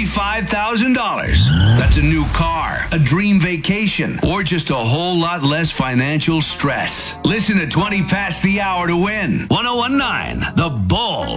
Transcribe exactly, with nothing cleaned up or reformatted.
twenty-five thousand dollars. That's a new car, a dream vacation, or just a whole lot less financial stress. Listen to twenty past the hour to win. one oh one point nine The Bull.